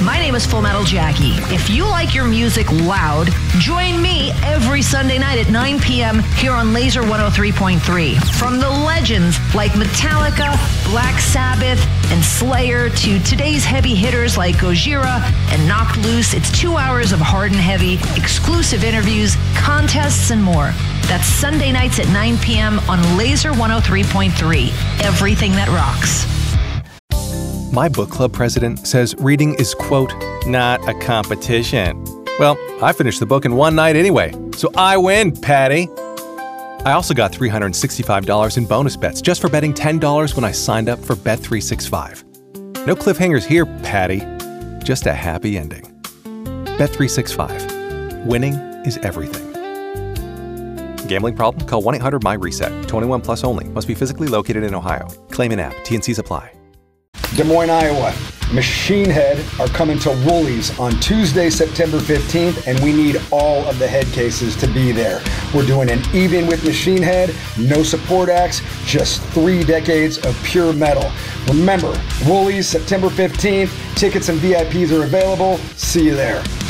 My name is Full Metal Jackie. If you like your music loud, join me every Sunday night at 9 p.m. here on Laser 103.3. From the legends like Metallica, Black Sabbath, and Slayer to today's heavy hitters like Gojira and Knocked Loose, it's 2 hours of hard and heavy, exclusive interviews, contests, and more. That's Sunday nights at 9 p.m. on Laser 103.3. Everything that rocks. My book club president says reading is, quote, not a competition. Well, I finished the book in one night anyway, so I win, Patty. I also got $365 in bonus bets just for betting $10 when I signed up for Bet365. No cliffhangers here, Patty. Just a happy ending. Bet365. Winning is everything. Gambling problem? Call 1-800-MY-RESET. 21 plus only. Must be physically located in Ohio. Claim in app. T&Cs apply. Des Moines, Iowa. Machine Head are coming to Woolies on Tuesday, September 15th, and we need all of the head cases to be there. We're doing an evening with Machine Head, no support acts, just 3 decades of pure metal. Remember, Woolies, September 15th. Tickets and VIPs are available. See you there.